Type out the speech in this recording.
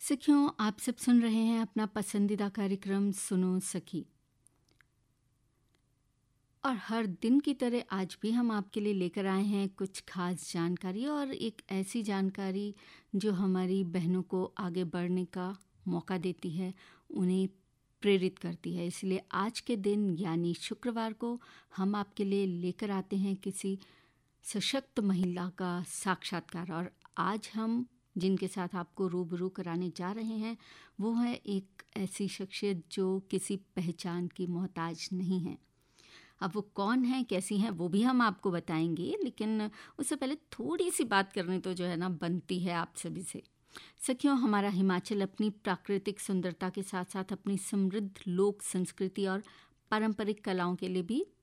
सखियों, आप सब सुन रहे हैं अपना पसंदीदा कार्यक्रम सुनो सखी। और हर दिन की तरह आज भी हम आपके लिए लेकर आए हैं कुछ खास जानकारी और एक ऐसी जानकारी जो हमारी बहनों को आगे बढ़ने का मौका देती है, उन्हें प्रेरित करती है। इसलिए आज के दिन यानी शुक्रवार को हम आपके लिए लेकर आते हैं किसी सशक्त महिला का साक्षात्कार। और आज हम जिनके साथ आपको रूबरू कराने जा रहे हैं वो है एक ऐसी शख्सियत जो किसी पहचान की मोहताज नहीं है। अब वो कौन है, कैसी हैं, वो भी हम आपको बताएंगे, लेकिन उससे पहले थोड़ी सी बात करनी तो जो है ना बनती है आप सभी से। सखियों, हमारा हिमाचल अपनी प्राकृतिक सुंदरता के साथ साथ अपनी समृद्ध लोक संस्कृति और पारंपरिक कलाओं के लिए भी